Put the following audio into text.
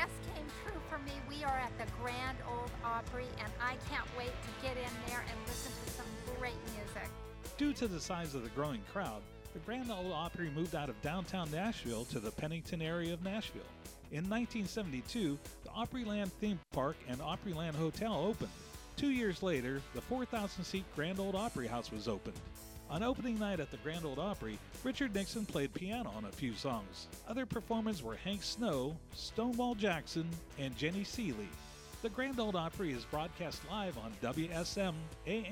just came true for me. We are at the Grand Ole Opry, and I can't wait to get in there and listen to some great music. Due to the size of the growing crowd, the Grand Ole Opry moved out of downtown Nashville to the Pennington area of Nashville. In 1972, the Opryland theme park and Opryland Hotel opened. 2 years later, the 4,000-seat Grand Ole Opry House was opened. On opening night at the Grand Ole Opry, Richard Nixon played piano on a few songs. Other performers were Hank Snow, Stonewall Jackson, and Jenny Seeley. The Grand Ole Opry is broadcast live on WSM AM